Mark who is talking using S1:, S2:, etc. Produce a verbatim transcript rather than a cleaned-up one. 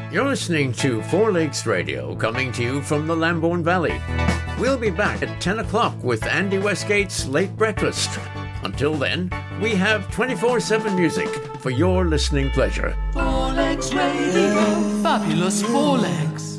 S1: You're listening to Four Lakes Radio, coming to you from the Lambourne Valley. We'll be back at ten o'clock with Andy Westgate's Late Breakfast. Until then, we have twenty-four seven music for your listening pleasure.
S2: Four Lakes Radio, fabulous Four Lakes.